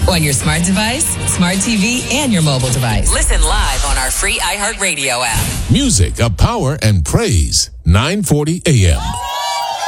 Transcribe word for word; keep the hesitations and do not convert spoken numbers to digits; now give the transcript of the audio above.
On your smart device, smart T V, and your mobile device. Listen live on our free iHeartRadio app. Music of power and praise. nine forty A M